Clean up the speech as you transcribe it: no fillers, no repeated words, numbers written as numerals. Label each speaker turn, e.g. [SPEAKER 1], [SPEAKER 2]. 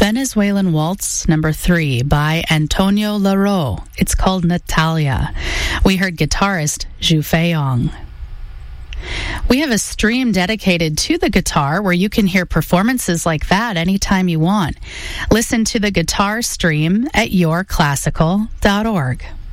[SPEAKER 1] Venezuelan Waltz number 3 by Antonio Laro. It's called Natalia. We heard guitarist Zhu Feiyong. We have a stream dedicated to the guitar where you can hear performances like that anytime you want. Listen to the guitar stream at yourclassical.org.